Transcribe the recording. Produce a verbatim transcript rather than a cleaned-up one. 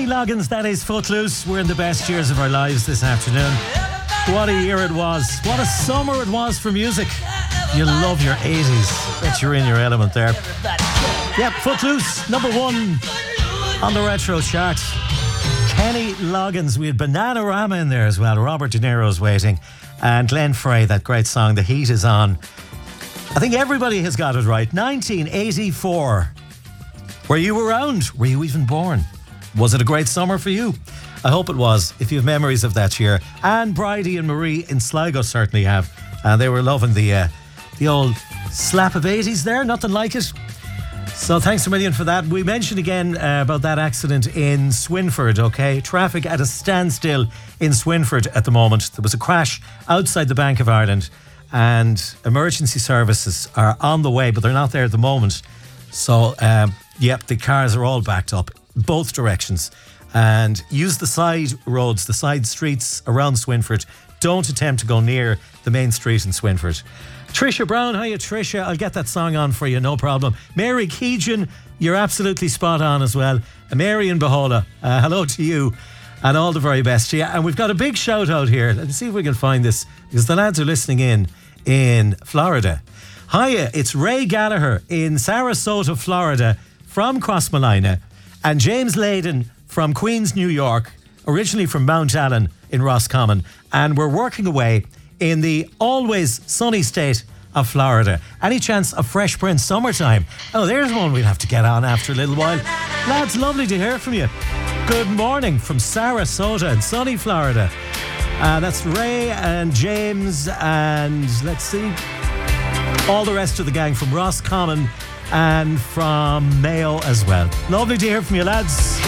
Kenny Loggins, that is Footloose. We're in the best years of our lives this afternoon. What a year it was. What a summer it was for music. You love your eighties. Bet you're in your element there. Yep, Footloose, number one on the retro chart. Kenny Loggins. We had Bananarama in there as well. Robert De Niro's Waiting. And Glenn Frey, that great song, The Heat Is On. I think everybody has got it right. nineteen eighty-four. Were you around? Were you even born? Was it a great summer for you? I hope it was, if you have memories of that year. And Bridie and Marie in Sligo certainly have. And they were loving the uh, the old slap of eighties there. Nothing like it. So thanks a million for that. We mentioned again uh, about that accident in Swinford, okay? Traffic at a standstill in Swinford at the moment. There was a crash outside the Bank of Ireland and emergency services are on the way, but they're not there at the moment. So, um, yep, the cars are all backed up, both directions. And use the side roads, the side streets around Swinford. Don't attempt to go near the main street in Swinford. Trisha Brown, hiya Trisha, I'll get that song on for you, no problem. Mary Keegan, you're absolutely spot on as well. Mary in Bahola, uh, hello to you and all the very best to you. And we've got a big shout out here. Let's see if we can find this because the lads are listening in in Florida. Hiya, it's Ray Gallagher in Sarasota, Florida from Crossmolina and James Layden from Queens, New York, originally from Mount Allen in Roscommon, and we're working away in the always sunny state of Florida. Any chance of Fresh Prince summertime? Oh, there's one we'll have to get on after a little while. Lads, lovely to hear from you. Good morning from Sarasota in sunny Florida. Uh, that's Ray and James and let's see, all the rest of the gang from Roscommon and from Mayo as well. Lovely to hear from you, lads.